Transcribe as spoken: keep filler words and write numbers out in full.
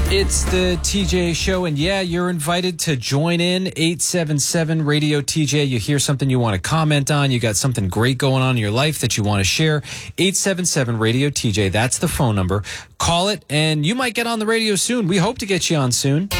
It's the T J Show, and yeah, you're invited to join in. eight seven seven radio T J. You hear something you want to comment on, you got something great going on in your life that you want to share. eight seven seven radio T J. That's the phone number. Call it, and you might get on the radio soon. We hope to get you on soon.